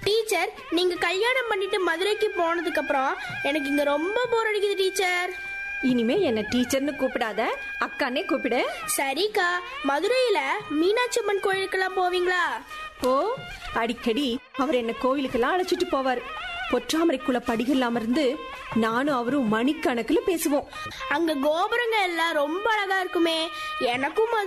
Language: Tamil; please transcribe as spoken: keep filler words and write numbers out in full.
டீச்சர், நீங்க கல்யாணம் பண்ணிட்டு மதுரைக்கு போனதுக்கு அப்புறம் எனக்கு இங்க ரொம்ப போர் அடிக்குது டீச்சர். இனிமே என்ன டீச்சர்னு கூப்பிடாத, அக்கானே கூப்பிடு. சரிக்கா. மதுரையில மீனாட்சி அம்மன் கோயிலுக்கெல்லாம் போவீங்களா? ஓ, அடிக்கடி அவர் என்ன கோவிலுக்கெல்லாம் அழைச்சிட்டு போவார். பொற்றாமரைக்குள்ள படிகள் அமர்ந்து நானும் அவரும் மணிக்கணக்கில் பேசுவோம். அங்க கோபுரங்க எல்லாம் ரொம்ப அழகா இருக்குமே. எனக்கும்